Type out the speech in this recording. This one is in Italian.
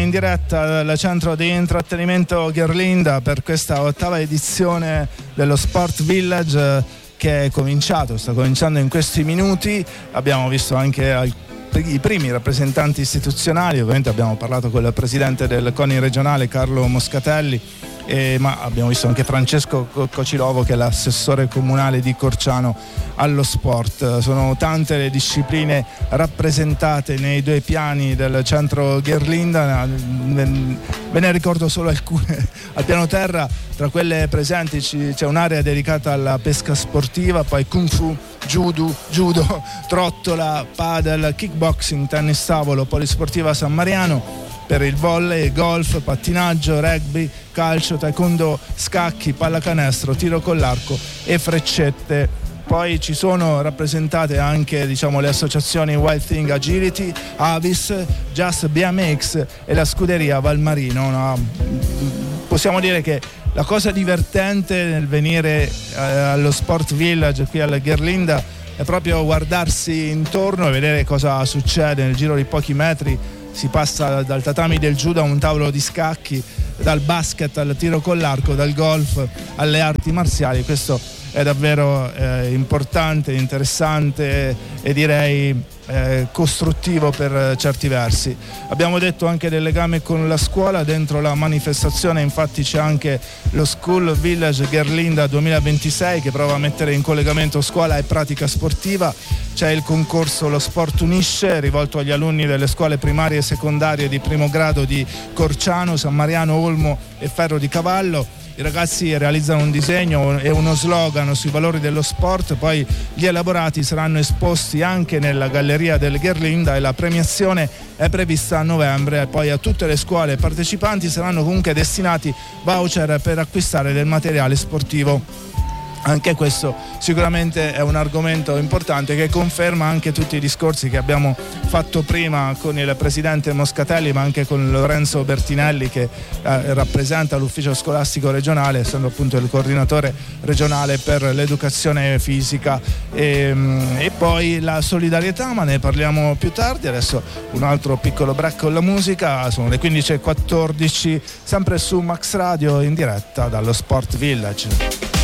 in diretta dal centro di intrattenimento Gherlinda per questa 8ª edizione dello Sport Village che sta cominciando in questi minuti. Abbiamo visto anche i primi rappresentanti istituzionali, ovviamente abbiamo parlato con il presidente del CONI regionale Carlo Moscatelli, ma abbiamo visto anche Francesco Cocilovo che è l'assessore comunale di Corciano allo sport. Sono tante le discipline rappresentate nei 2 piani del centro Gherlinda, ve ne ricordo solo alcune. Al piano terra, tra quelle presenti, c'è un'area dedicata alla pesca sportiva, poi kung fu, judo, trottola, padel, kickboxing, tennis tavolo, polisportiva San Mariano. Per il volley, golf, pattinaggio, rugby, calcio, taekwondo, scacchi, pallacanestro, tiro con l'arco e freccette. Poi ci sono rappresentate anche le associazioni Wild Thing Agility, Avis, Just BMX e la scuderia Valmarino. Possiamo dire che la cosa divertente nel venire allo Sport Village qui alla Gherlinda è proprio guardarsi intorno e vedere cosa succede nel giro di pochi metri. Si passa dal tatami del judo a un tavolo di scacchi, dal basket al tiro con l'arco, dal golf alle arti marziali. Questo è davvero importante, interessante e direi costruttivo per certi versi. Abbiamo detto anche del legame con la scuola. Dentro la manifestazione infatti c'è anche lo School Village Gherlinda 2026 che prova a mettere in collegamento scuola e pratica sportiva. C'è il concorso Lo Sport Unisce, rivolto agli alunni delle scuole primarie e secondarie di primo grado di Corciano, San Mariano, Olmo e Ferro di Cavallo. I ragazzi realizzano un disegno e uno slogan sui valori dello sport, poi gli elaborati saranno esposti anche nella galleria del Gherlinda e la premiazione è prevista a novembre. E poi a tutte le scuole partecipanti saranno comunque destinati voucher per acquistare del materiale sportivo. Anche questo sicuramente è un argomento importante che conferma anche tutti i discorsi che abbiamo fatto prima con il presidente Moscatelli, ma anche con Lorenzo Bertinelli che rappresenta l'ufficio scolastico regionale, essendo appunto il coordinatore regionale per l'educazione fisica. E poi la solidarietà, ma ne parliamo più tardi. Adesso un altro piccolo break con la musica, sono le 15:14, sempre su Max Radio in diretta dallo Sport Village.